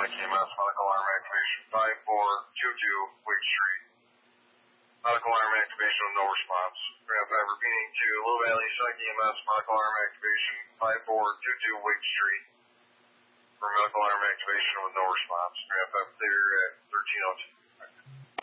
Sonic EMS, medical alarm activation 5422 Wake Street. Medical alarm activation with no response. Grab 5 repeating to Little Valley Sonic EMS, medical alarm activation 5422 Wake Street. For medical alarm activation with no response. Grab 5 clear at 1302.